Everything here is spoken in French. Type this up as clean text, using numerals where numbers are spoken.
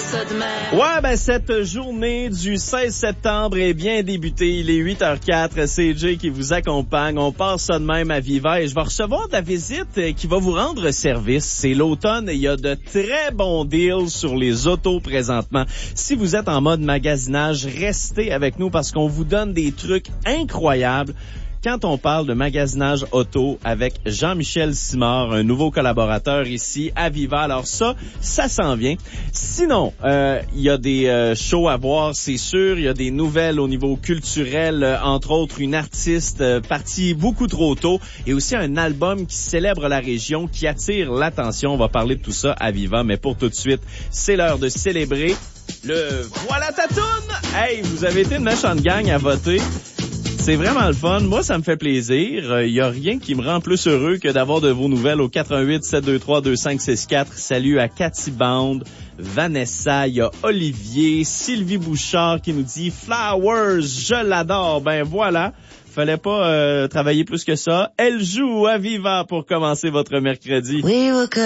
ça de même. Ouais, ben cette journée du 16 septembre est bien débutée. Il est 8h04, c'est Jay qui vous accompagne. On passe ça de même à Viva et je vais recevoir de la visite qui va vous rendre service. C'est l'automne et il y a de très bons deals sur les autos présentement. Si vous êtes en mode magasinage, restez avec nous parce qu'on vous donne des trucs incroyables. Quand on parle de magasinage auto avec Jean-Michel Simard, un nouveau collaborateur ici à Viva. Alors ça s'en vient. Sinon, il y a des shows à voir, c'est sûr. Il y a des nouvelles au niveau culturel, entre autres une artiste partie beaucoup trop tôt et aussi un album qui célèbre la région, qui attire l'attention. On va parler de tout ça à Viva, mais pour tout de suite, c'est l'heure de célébrer le Voilà ta toune! Hey, vous avez été une méchante gang à voter. C'est vraiment le fun. Moi, ça me fait plaisir. Il y a rien qui me rend plus heureux que d'avoir de vos nouvelles au 88-723-2564. Salut à Cathy Band, Vanessa, il y a Olivier, Sylvie Bouchard qui nous dit « Flowers, je l'adore ». Ben voilà, fallait pas travailler plus que ça. Elle joue à Viva pour commencer votre mercredi.